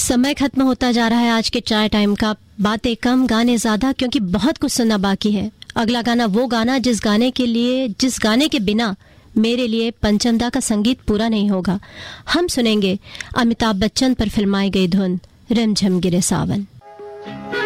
समय खत्म होता जा रहा है आज के चाय टाइम का। बातें कम, गाने ज़्यादा, क्योंकि बहुत कुछ सुनना बाकी है। अगला गाना वो गाना जिस गाने के बिना मेरे लिए पंचमदा का संगीत पूरा नहीं होगा। हम सुनेंगे अमिताभ बच्चन पर फिल्माई गई धुन रिमझिम गिरे सावन।